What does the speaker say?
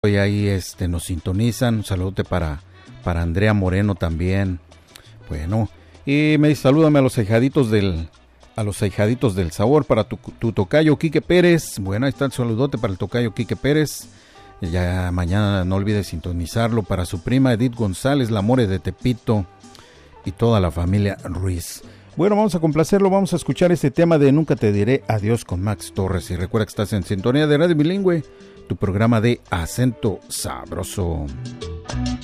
Y ahí nos sintonizan. Un saludote para Andrea Moreno también. Bueno, y salúdame a los ahijaditos del sabor, para tu tocayo Quique Pérez. Bueno, ahí está el saludote para el tocayo Quique Pérez. Ya mañana no olvides sintonizarlo. Para su prima Edith González, la More de Tepito, y toda la familia Ruiz. Bueno, vamos a complacerlo, vamos a escuchar este tema de Nunca te diré adiós con Max Torres. Y recuerda que estás en sintonía de Radio Bilingüe, tu programa de acento sabroso.